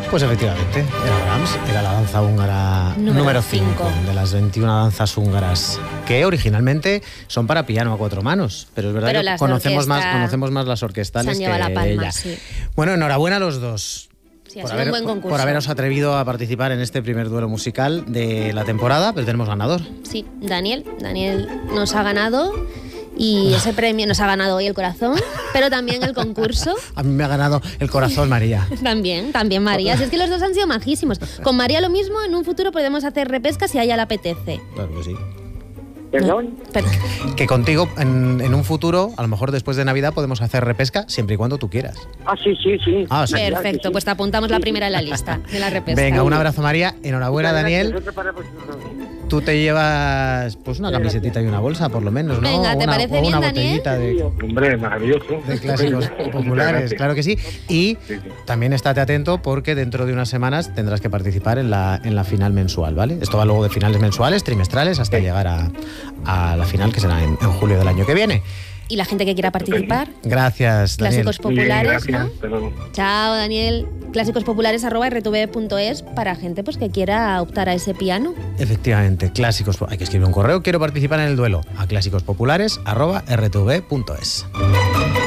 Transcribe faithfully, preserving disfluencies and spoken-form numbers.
Pues efectivamente, era Brahms, era la danza húngara número cinco de las veintiuna danzas húngaras, que originalmente son para piano a cuatro manos, pero es verdad pero que conocemos más, conocemos más las orquestales se que la palma, ella. Sí. Bueno, enhorabuena a los dos. Sí, por, ha sido haber, un buen concurso. por haberos atrevido a participar en este primer duelo musical de la temporada, pero tenemos ganador. Sí, Daniel. Daniel nos ha ganado y ese premio nos ha ganado hoy el corazón, pero también el concurso. A mí me ha ganado el corazón María. También, también María. Si es que los dos han sido majísimos. Con María lo mismo, en un futuro podemos hacer repesca si a ella le apetece. Claro que sí. ¿Perdón? No, que contigo en, en un futuro, a lo mejor después de Navidad, podemos hacer repesca siempre y cuando tú quieras. Ah, sí, sí, sí. Ah, sí. Perfecto, sí. pues te apuntamos la primera en la lista de la repesca. Venga, un abrazo María, enhorabuena Muchas Daniel. gracias. Para vosotros. Tú te llevas pues una camisetita y una bolsa, por lo menos, ¿no? Venga, ¿te una, parece o bien, una Daniel? botellita de, Hombre, maravilloso. de clásicos populares, claro que sí. Y Sí, sí. también estate atento porque dentro de unas semanas tendrás que participar en la, en la final mensual, ¿vale? Esto va luego de finales mensuales, trimestrales, hasta llegar a, a la final, que será en, en julio del año que viene. Y la gente que quiera participar, Gracias, Daniel. clásicos Muy bien, populares, gracias. ¿no? Hasta luego. Chao, Daniel. Clásicos populares arroba r t v punto es para gente pues que quiera optar a ese piano. Efectivamente, clásicos. Hay que escribir un correo. Quiero participar en el duelo a clásicos populares arroba r t v punto es.